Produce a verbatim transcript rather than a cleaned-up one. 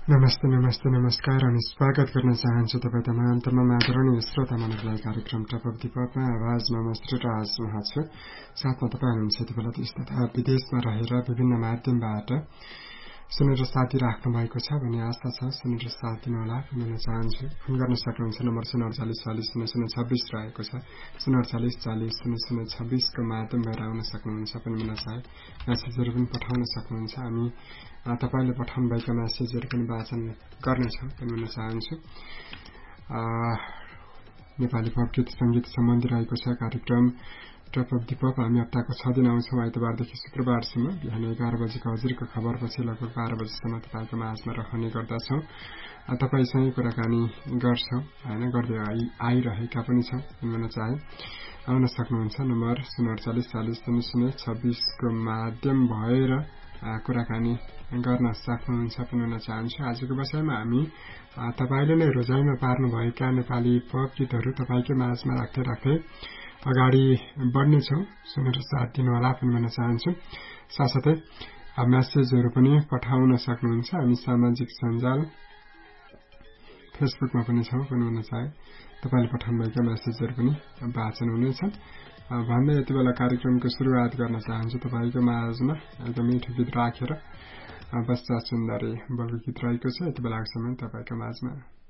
नमस्ते नमस्ते नमस्कार अनि स्वागत गर्न चाहन्छु तपाईँ तमाम तमाम आदरणीय श्रोता मनहरूलाई कार्यक्रम टप अफ द पपमा आवाजमा म श्रोता आज उहाँ छु। साथमा तपाईँ हुनुहुन्छ यति बेला देश तथा विदेशमा रहेर विभिन्न माध्यमबाट सुनेर साथी राख्नु भएको छ भन्ने आशा छ। सुनेर साथ दिनुहोला भन्न चाहन्छु। फोन गर्न सक्नुहुन्छ नम्बर शून्य अडचालिस चालिस शून्य शून्य छब्बिस रहेको छ। शून्य अडचालिस चालिस शून्य शून्य छब्बिसको माध्यम भएर आउन सक्नुहुन्छ पनि भन्न चाहे। मेसेजहरू पनि पठाउन सक्नुहुन्छ। हामी तपाईले पठाउनु भएका मेसेजहरू पनि वाचन गर्नेछौँ पनि भन्न चाहन्छु। नेपाली पप गीत संगीत सम्बन्धी रहेको छ कार्यक्रम टप अफ द पप। हामी हप्ताको छ दिन आउँछौँ आइतबारदेखि शुक्रबारसम्म बिहान एघार बजेको हजुरको खबरपछि लगभग बाह्र बजेसम्म तपाईँको माझमा रहने गर्दछौँ। तपाईँसँग कुराकानी गर्छौँ होइन, गर्दै आइरहेका पनि छौँ भन्न चाहे। आउन सक्नुहुन्छ नम्बर शून्य अडचालिस चालिस शून्य शून्य छब्बिसको माध्यम भएर कुराकानी गर्न सक्नुहुन्छ पनि भन्न चाहन्छु। आजको विषयमा हामी तपाईँले नै रोजाइमा पार्नुभएका नेपाली पप गीतहरू तपाईँकै माझमा राख्दै राख्दै अगाडि बढ्नेछौँ। सुनेर साथ दिनुहोला पनि भन्न चाहन्छु। साथसाथै मेसेजहरू पनि पठाउन सक्नुहुन्छ। हामी सामाजिक सञ्जाल फेसबुकमा पनि छौँ पनि भन्न चाहे। तपाईँले पठाउनु भएका मेसेजहरू पनि वाचन हुनेछन् भन्दै यति बेला कार्यक्रमको सुरुवात गर्न चाहन्छु। तपाईँको माझमा एकदम मिठो गीत राखेर बच्चा सुन्दरी बलको गीत रहेको छ। यति बेलाको समय तपाईँको माझमा